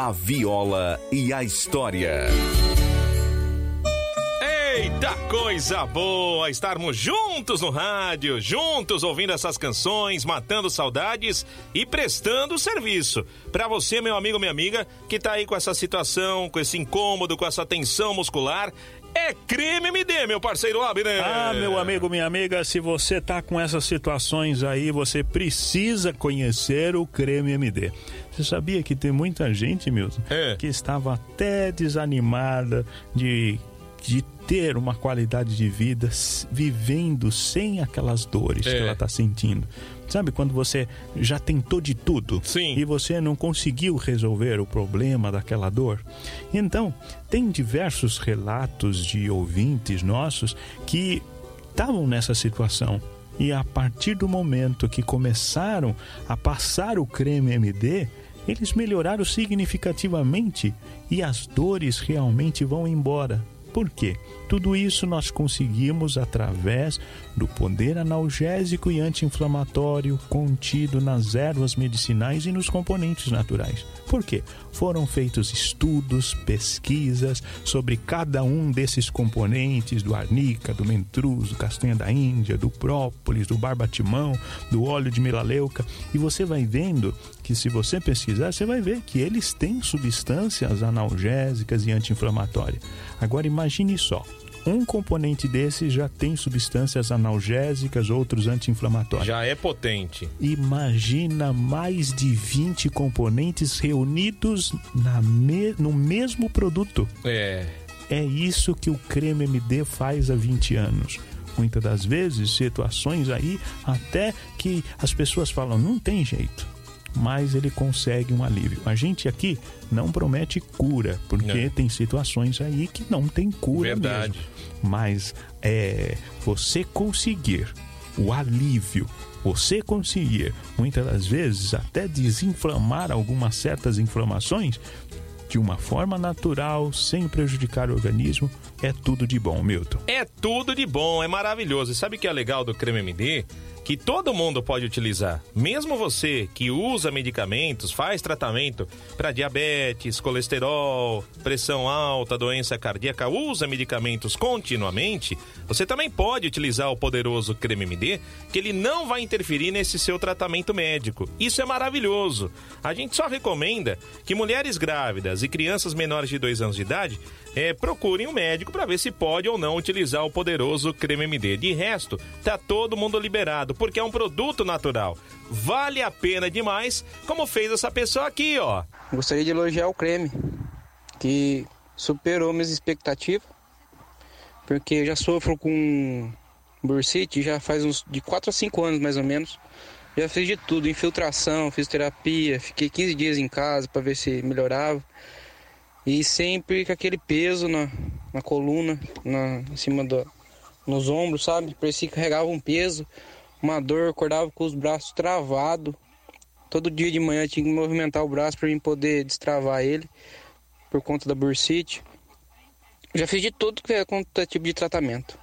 a viola e a história. Eita, coisa boa estarmos juntos no rádio, juntos ouvindo essas canções, matando saudades e prestando serviço. Pra você, meu amigo, minha amiga, que tá aí com essa situação, com esse incômodo, com essa tensão muscular, é Creme MD, meu parceiro Abner. Ah, meu amigo, minha amiga, se você tá com essas situações aí, você precisa conhecer o Creme MD. Você sabia que tem muita gente, Milton, que estava até desanimada de ter uma qualidade de vida vivendo sem aquelas dores que ela está sentindo. Sabe quando você já tentou de tudo e você não conseguiu resolver o problema daquela dor? Então, tem diversos relatos de ouvintes nossos que estavam nessa situação. E a partir do momento que começaram a passar o Creme MD, eles melhoraram significativamente e as dores realmente vão embora. Por quê? Tudo isso nós conseguimos através do poder analgésico e anti-inflamatório contido nas ervas medicinais e nos componentes naturais. Por quê? Foram feitos estudos, pesquisas sobre cada um desses componentes, do arnica, do mentruz, do castanha da Índia, do própolis, do barbatimão, do óleo de melaleuca. E você vai vendo que se você pesquisar, você vai ver que eles têm substâncias analgésicas e anti-inflamatórias. Agora imagine só, um componente desse já tem substâncias analgésicas, outros anti-inflamatórios. Já é potente. Imagina mais de 20 componentes reunidos no mesmo produto. É isso que o Creme MD faz há 20 anos. Muitas das vezes, situações aí até que as pessoas falam, não tem jeito. Mas ele consegue um alívio. A gente aqui não promete cura, porque tem situações aí que não tem cura mesmo. Mas você conseguir o alívio, você conseguir, muitas das vezes, até desinflamar algumas certas inflamações, de uma forma natural, sem prejudicar o organismo, é tudo de bom, Milton. É tudo de bom, é maravilhoso. E sabe o que é legal do Creme MD? Que todo mundo pode utilizar. Mesmo você que usa medicamentos, faz tratamento para diabetes, colesterol, pressão alta, doença cardíaca, usa medicamentos continuamente, você também pode utilizar o poderoso Creme MD, que ele não vai interferir nesse seu tratamento médico. Isso é maravilhoso. A gente só recomenda que mulheres grávidas e crianças menores de 2 anos de idade procurem um médico para ver se pode ou não utilizar o poderoso Creme MD. De resto, tá todo mundo liberado, porque é um produto natural. Vale a pena demais, como fez essa pessoa aqui, ó. Gostaria de elogiar o creme, que superou minhas expectativas, porque eu já sofro com bursite já faz uns de 4 a 5 anos mais ou menos. Já fiz de tudo, infiltração, fisioterapia, fiquei 15 dias em casa para ver se melhorava. E sempre com aquele peso na coluna, em cima nos ombros, sabe? Parecia que carregava um peso, uma dor, acordava com os braços travados. Todo dia de manhã tinha que movimentar o braço para mim poder destravar ele, por conta da bursite. Já fiz de tudo quanto é tipo de tratamento.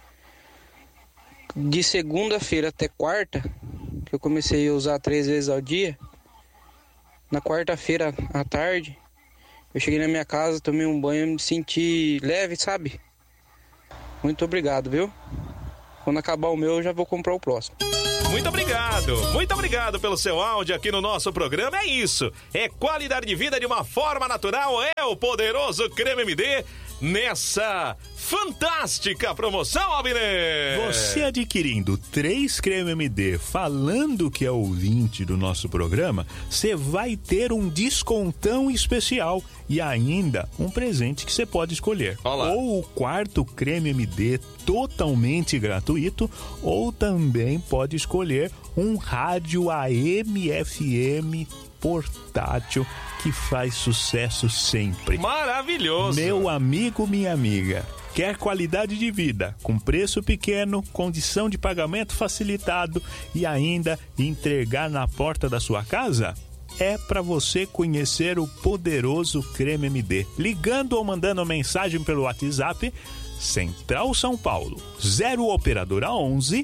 De segunda-feira até quarta, que eu comecei a usar 3 vezes ao dia, na quarta-feira à tarde, eu cheguei na minha casa, tomei um banho e me senti leve, sabe? Muito obrigado, viu? Quando acabar o meu, eu já vou comprar o próximo. Muito obrigado pelo seu áudio aqui no nosso programa. É isso, é qualidade de vida de uma forma natural, é o poderoso Creme MD nessa fantástica promoção, Abner. Você adquirindo 3 Creme MD falando que é ouvinte do nosso programa, você vai ter um descontão especial e ainda um presente que você pode escolher. Olá. Ou o 4º Creme MD totalmente gratuito, ou também pode escolher um rádio AM/FM portátil que faz sucesso sempre. Maravilhoso! Meu amigo, minha amiga, quer qualidade de vida com preço pequeno, condição de pagamento facilitado e ainda entregar na porta da sua casa? É para você conhecer o poderoso Creme MD. Ligando ou mandando mensagem pelo WhatsApp, Central São Paulo, 0 operadora 11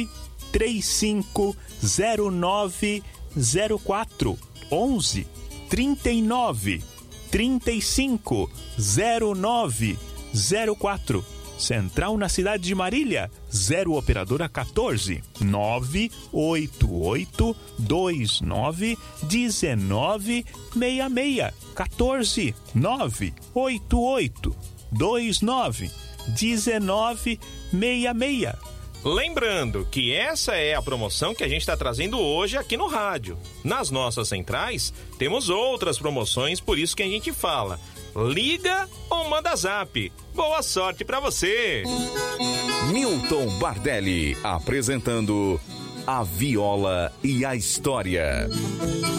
39350904 11 39 35 09 04. Central na cidade de Marília, 0 operadora 14 988 29 19 66. 14 988 29 19 66. Lembrando que essa é a promoção que a gente está trazendo hoje aqui no rádio. Nas nossas centrais, temos outras promoções, por isso que a gente fala. Liga ou manda zap. Boa sorte pra você! Milton Bardelli apresentando A Viola e a História.